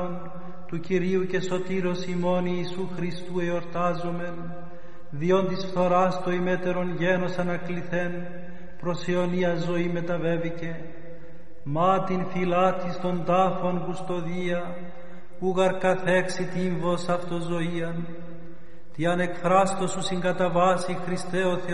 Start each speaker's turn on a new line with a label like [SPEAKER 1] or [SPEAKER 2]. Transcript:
[SPEAKER 1] του Κυρίου και Σωτήρος ημών Ιησού Χριστού εορτάζομεν, διόν της φθοράς το ημέτερον γένος ανακληθέν, προς αιωνία ζωή μεταβέβηκε. Μα την φυλάτης των τάφων κουστοδία, ούγαρ καθέξει τύμβος αυτοζωίαν, τι ανεκφράστο σου συγκαταβάσει Χριστέ ο Θεός,